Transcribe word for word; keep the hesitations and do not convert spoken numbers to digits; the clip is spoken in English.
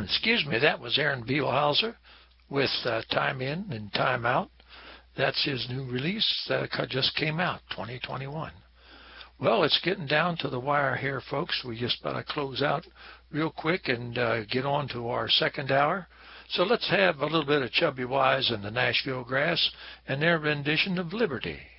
Excuse me, that was Aaron Bielhauser with uh, Time In and Time Out. That's his new release that just came out, twenty twenty-one. Well, it's getting down to the wire here, folks. We just got to close out real quick and uh, get on to our second hour. So let's have a little bit of Chubby Wise and the Nashville Grass and their rendition of Liberty.